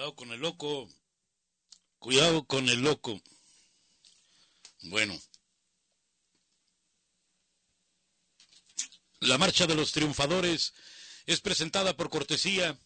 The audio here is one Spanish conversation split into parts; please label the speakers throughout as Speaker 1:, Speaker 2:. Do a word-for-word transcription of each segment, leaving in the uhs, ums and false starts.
Speaker 1: Cuidado con el loco. Cuidado con el loco. Bueno. La marcha de los triunfadores es presentada por cortesía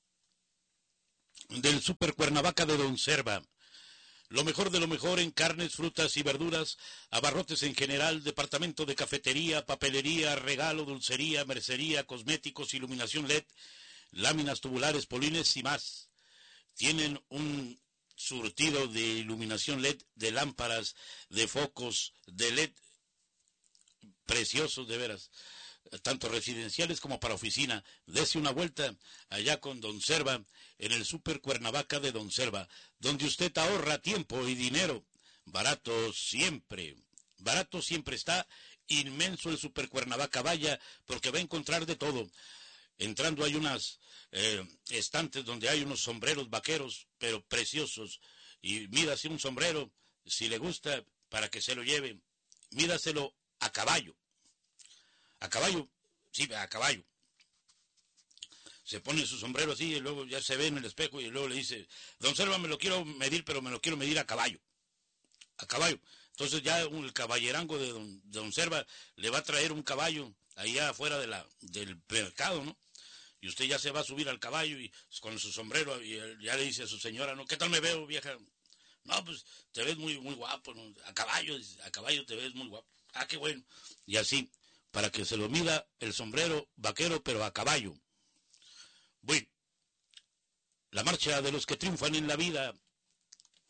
Speaker 1: del Super Cuernavaca de Don Serva. Lo mejor de lo mejor en carnes, frutas y verduras, abarrotes en general, departamento de cafetería, papelería, regalo, dulcería, mercería, cosméticos, iluminación L E D, láminas tubulares, polines y más. Tienen un surtido de iluminación L E D, de lámparas, de focos, de L E D, preciosos de veras, tanto residenciales como para oficina. Dese una vuelta allá con Don Serva, en el Super Cuernavaca de Don Serva, donde usted ahorra tiempo y dinero. Barato siempre, barato siempre está, inmenso el Super Cuernavaca. Vaya, porque va a encontrar de todo. Entrando hay unas eh, estantes donde hay unos sombreros vaqueros, pero preciosos. Y mídase un sombrero, si le gusta, para que se lo lleve. Mídaselo a caballo. A caballo, sí, a caballo. Se pone su sombrero así y luego ya se ve en el espejo y luego le dice, Don Serva, me lo quiero medir, pero me lo quiero medir a caballo. A caballo. Entonces ya el caballerango de Don, de don Serva le va a traer un caballo allá afuera de la, del mercado, ¿no? Y usted ya se va a subir al caballo y con su sombrero y ya le dice a su señora, ¿no? ¿Qué tal me veo, vieja? No, pues te ves muy, muy guapo, ¿no? A caballo, a caballo te ves muy guapo. Ah, qué bueno. Y así, para que se lo mida el sombrero vaquero, pero a caballo. Bueno, la marcha de los que triunfan en la vida